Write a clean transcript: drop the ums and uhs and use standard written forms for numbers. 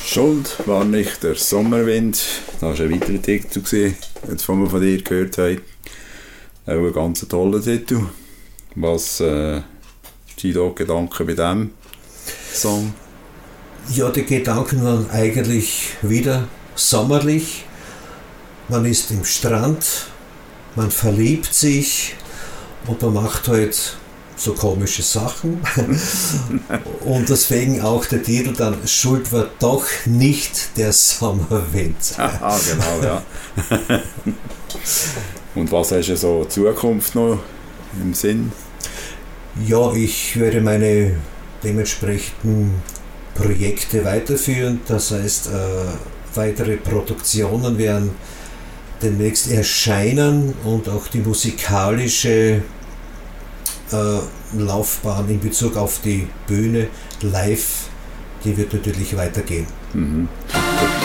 Schuld war nicht der Sommerwind. Das war ein weiterer Titel, jetzt von dir gehört haben. Auch ein ganz toller Titel. Was sind die Gedanken bei diesem Song? Ja, die Gedanken waren eigentlich wieder sommerlich. Man ist im Strand, man verliebt sich und man macht halt so komische Sachen. Und deswegen auch der Titel dann Schuld war doch nicht der Sommerwind. Ah, genau, ja. Und was hast du so in Zukunft noch im Sinn? Ja, ich werde meine dementsprechenden Projekte weiterführen. Das heißt, weitere Produktionen werden demnächst erscheinen und auch die musikalische Laufbahn in Bezug auf die Bühne live, die wird natürlich weitergehen. Mhm.